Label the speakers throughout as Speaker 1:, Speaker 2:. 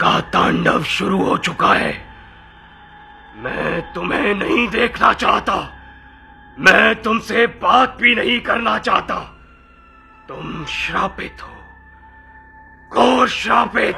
Speaker 1: का तांडव शुरू हो चुका है। मैं तुम्हें नहीं देखना चाहता, मैं तुमसे बात भी नहीं करना चाहता। तुम श्रापित हो, घोर श्रापित।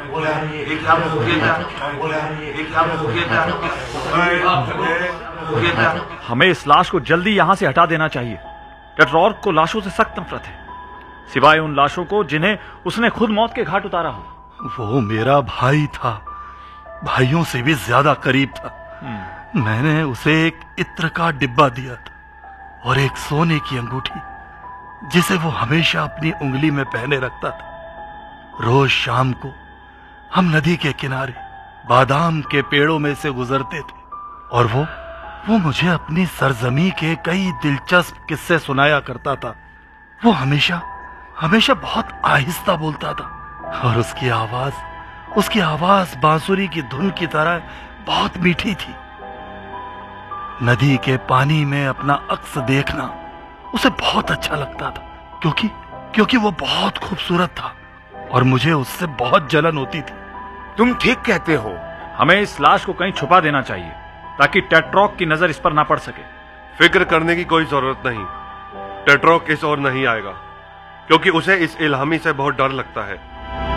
Speaker 2: हमें इस लाश को जल्दी यहां से हटा देना चाहिए। टेट्रार्क को लाशों से सख्त नफरत है, सिवाय उन लाशों को जिन्हें उसने खुद मौत के घाट उतारा हो।
Speaker 3: वो मेरा भाई था, भाइयों से भी ज्यादा करीब था। मैंने उसे एक इत्र का डिब्बा दिया था और एक सोने की अंगूठी, जिसे वो हमेशा अपनी उंगली में पहने रखता था। रोज शाम को हम नदी के किनारे बादाम के पेड़ों में से गुजरते थे और वो मुझे अपनी सरजमी के कई दिलचस्प किस्से सुनाया करता था। वो हमेशा बहुत आहिस्ता बोलता था और उसकी आवाज बांसुरी की धुन की तरह बहुत मीठी थी। नदी के पानी में अपना अक्स देखना उसे बहुत अच्छा लगता था, क्योंकि वो बहुत खूबसूरत था और मुझे उससे बहुत जलन होती थी।
Speaker 4: तुम ठीक कहते हो।
Speaker 2: हमें इस लाश को कहीं छुपा देना चाहिए ताकि टेट्रार्क की नजर इस पर ना पड़ सके।
Speaker 5: फिक्र करने की कोई जरूरत नहीं, टेट्रार्क इस ओर नहीं आएगा, क्योंकि उसे इस इल्हामी से बहुत डर लगता है।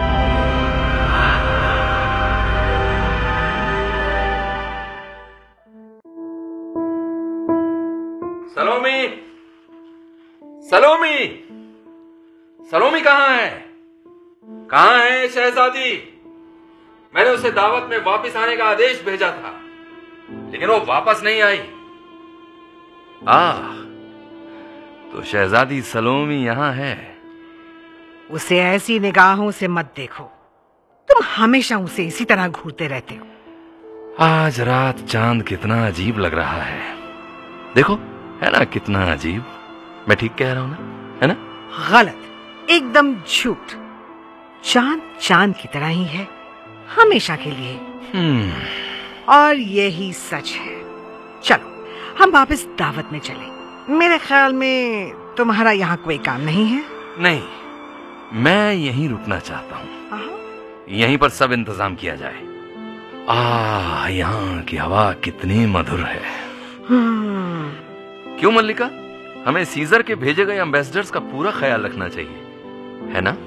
Speaker 6: सलोमी कहाँ है? कहाँ है शहजादी? मैंने उसे दावत में वापस आने का आदेश भेजा था, लेकिन वो वापस नहीं आई। तो शहजादी सलोमी यहाँ है।
Speaker 7: उसे ऐसी निगाहों से मत देखो, तुम हमेशा उसे इसी तरह घूरते रहते हो।
Speaker 6: आज रात चांद कितना अजीब लग रहा है, देखो, है ना कितना अजीब। मैं ठीक कह रहा हूं ना, है ना?
Speaker 7: गलत, एकदम झूठ। चांद की तरह ही है, हमेशा के लिए। और यही सच है। चलो हम वापस दावत में चलें। मेरे ख्याल में तुम्हारा यहाँ कोई काम नहीं है।
Speaker 6: नहीं, मैं यहीं रुकना चाहता हूँ। यहीं पर सब इंतजाम किया जाए। यहाँ की हवा कितनी मधुर है। क्यों मल्लिका, हमें सीजर के भेजे गए एम्बेसडर्स का पूरा ख्याल रखना चाहिए, है ना?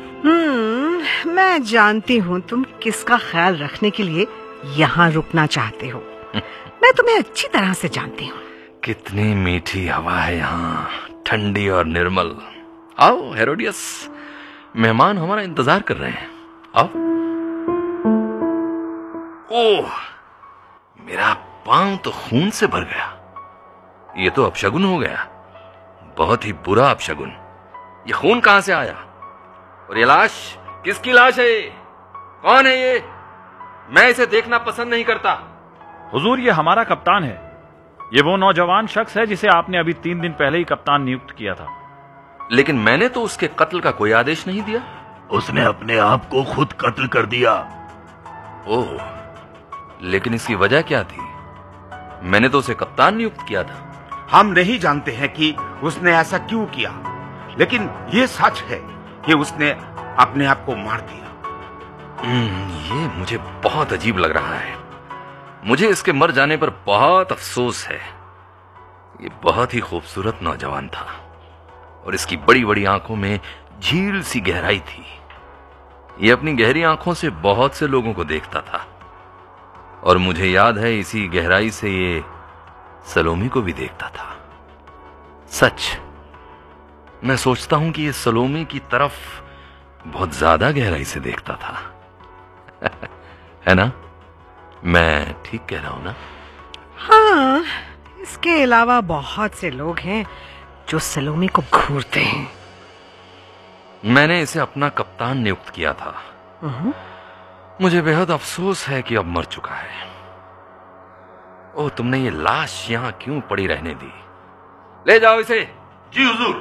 Speaker 7: मैं जानती हूँ तुम किसका ख्याल रखने के लिए यहाँ रुकना चाहते हो। मैं तुम्हें अच्छी तरह से जानती हूँ।
Speaker 6: कितनी मीठी हवा है यहाँ, ठंडी और निर्मल। आओ हेरोडियस, मेहमान हमारा इंतजार कर रहे हैं। आओ। ओह, मेरा पांव तो खून से भर गया। ये तो अपशगुन हो गया, बहुत ही बुरा अपशगुन। ये खून कहां से आया? और ये लाश किसकी लाश है? कौन है ये? मैं इसे देखना पसंद नहीं करता।
Speaker 2: हुजूर, ये हमारा कप्तान है। ये वो नौजवान शख्स है जिसे आपने अभी 3 दिन पहले ही कप्तान नियुक्त किया था।
Speaker 6: लेकिन मैंने तो उसके कत्ल का कोई आदेश नहीं दिया।
Speaker 3: उसने अपने आप को खुद कत्ल कर दिया।
Speaker 6: ओह, लेकिन इसकी वजह क्या थी? मैंने तो उसे कप्तान नियुक्त किया था।
Speaker 4: हम नहीं जानते हैं कि उसने ऐसा क्यों किया, लेकिन ये सच है कि उसने अपने आप को मार दिया।
Speaker 6: ये मुझे बहुत अजीब लग रहा है। मुझे इसके मर जाने पर बहुत अफसोस है। ये बहुत ही खूबसूरत नौजवान था और इसकी बड़ी बड़ी आंखों में झील सी गहराई थी। ये अपनी गहरी आंखों से बहुत से लोगों को देखता था और मुझे याद है इसी गहराई से ये सलोमी को भी देखता था। सच, मैं सोचता हूं कि ये सलोमी की तरफ बहुत ज्यादा गहराई से देखता था। है ना? मैं ठीक कह रहा हूं ना?
Speaker 7: हाँ, इसके अलावा बहुत से लोग हैं जो सलोमी को घूरते हैं।
Speaker 6: मैंने इसे अपना कप्तान नियुक्त किया था। मुझे बेहद अफसोस है कि अब मर चुका है। ओह, तुमने ये लाश यहां क्यों पड़ी रहने दी? ले जाओ इसे।
Speaker 3: जी हुजूर।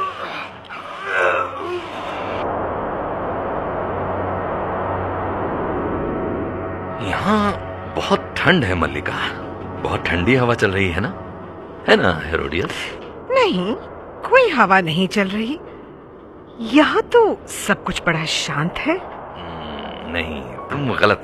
Speaker 6: यहाँ बहुत ठंड है मल्लिका, बहुत ठंडी हवा चल रही है ना हेरोडियस?
Speaker 7: नहीं, कोई हवा नहीं चल रही। यहाँ तो सब कुछ बड़ा शांत है।
Speaker 6: नहीं, तुम गलत